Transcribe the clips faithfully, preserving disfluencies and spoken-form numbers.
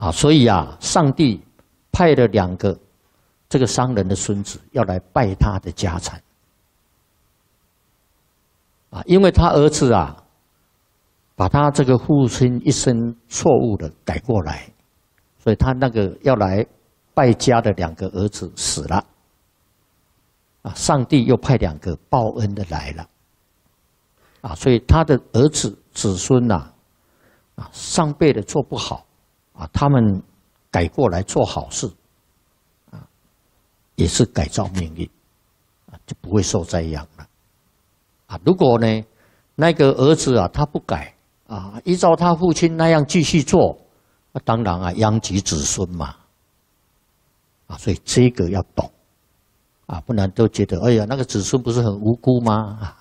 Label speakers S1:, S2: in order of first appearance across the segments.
S1: 啊，所以啊，上帝派了两个这个商人的孙子要来败他的家产。啊，因为他儿子啊，把他这个父亲一生错误的改过来，所以他那个要来败家的两个儿子死了。啊，上帝又派两个报恩的来了。啊，所以他的儿子子孙呐、啊，啊，上辈的做不好，啊，他们改过来做好事，啊，也是改造命运，啊，就不会受灾殃了。啊，如果呢，那个儿子啊，他不改，啊，依照他父亲那样继续做，那当然啊，殃及子孙嘛。啊，所以这个要懂，啊，不然都觉得，哎呀，那个子孙不是很无辜吗？啊。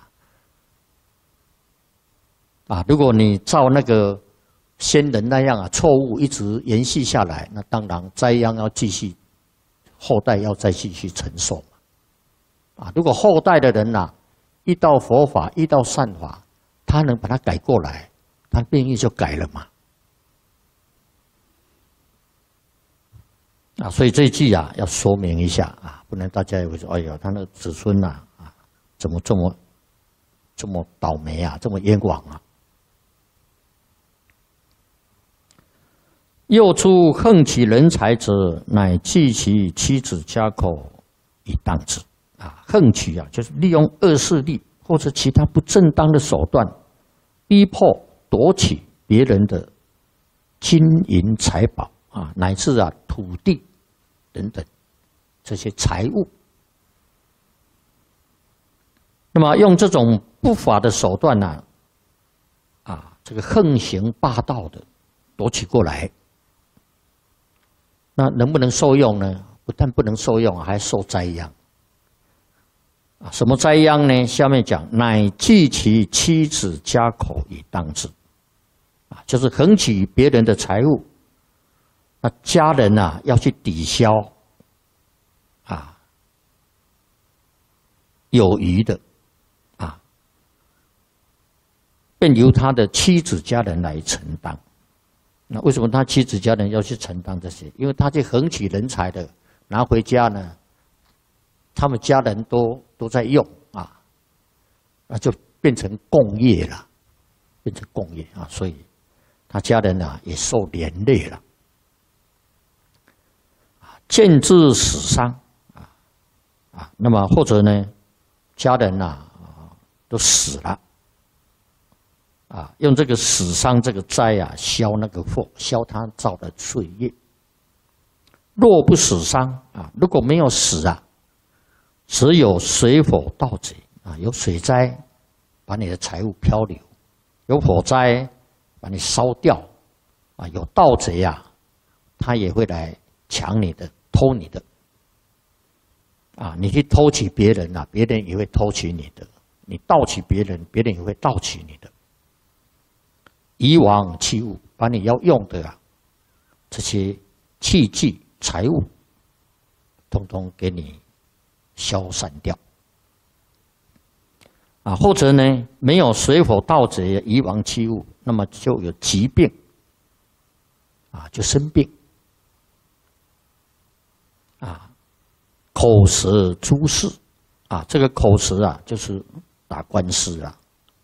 S1: 啊，如果你照那个先人那样啊，错误一直延续下来，那当然灾殃要继续，后代要再继续承受嘛。啊，如果后代的人呐、啊，遇到佛法，遇到善法，他能把它改过来，他命运就改了嘛。啊，所以这一句啊，要说明一下啊，不然大家也会说，哎呀，他那子孙呐、啊，啊，怎么这么这么倒霉啊，这么冤枉啊？又出横取人财者，乃计其妻子家口以当之。啊，横取啊，就是利用恶势力或者其他不正当的手段，逼迫夺取别人的金银财宝啊，乃至啊土地等等这些财物。那么用这种不法的手段呢、啊，啊，这个横行霸道的夺取过来。那能不能受用呢？不但不能受用，还受灾殃。啊，什么灾殃呢？下面讲，乃计其妻子家口以当之。啊，就是横取别人的财物，那家人啊要去抵消，啊，有余的，啊，便由他的妻子家人来承担。那为什么他妻子家人要去承担这些？因为他去横取人才的，拿回家呢，他们家人都都在用啊，那就变成共业了，变成共业啊，所以他家人啊也受连累了，啊，见致死伤啊啊，那么或者呢，家人呐、啊、都死了。啊，用这个死伤这个灾啊，消那个祸，消他造的罪业。若不死伤啊，如果没有死啊，只有水火盗贼啊，有水灾把你的财物漂流，有火灾把你烧掉，啊，有盗贼啊，他也会来抢你的、偷你的。啊，你去偷取别人啊，别人也会偷取你的；你盗取别人，别人也会盗取你的。以往器物，把你要用的啊这些器具、财物，统统给你消散掉。啊，或者呢，没有水火盗贼以往器物，那么就有疾病，啊，就生病。啊，口舌诸事，啊，这个口舌啊，就是打官司啊。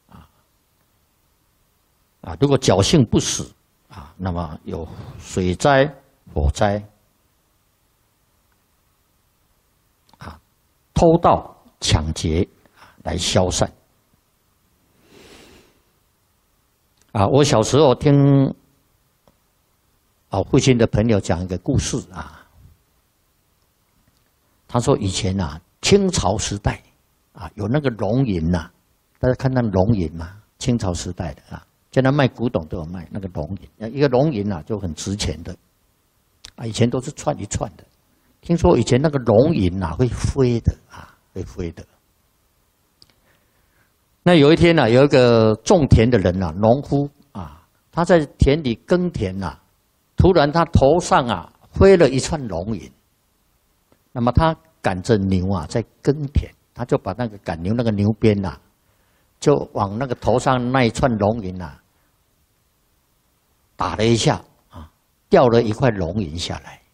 S1: 啊，如果侥幸不死啊，那么有水灾、火灾，啊，偷盗、抢劫来消散。啊，我小时候听我父亲的朋友讲一个故事啊，他说以前啊，清朝时代啊，有那个龙银呐、啊，大家看那龙银吗？清朝时代的啊。现在卖古董都有卖那个龙银，一个龙银啊就很值钱的，啊，以前都是串一串的。听说以前那个龙银啊会飞的啊，会飞的。那有一天呢、啊，有一个种田的人啊，农夫啊，他在田里耕田呐、啊，突然他头上啊飞了一串龙银。那么他赶着牛啊在耕田，他就把那个赶牛那个牛鞭呐、啊，就往那个头上那一串龙银啊。打了一下啊， 掉了一块龙云下来。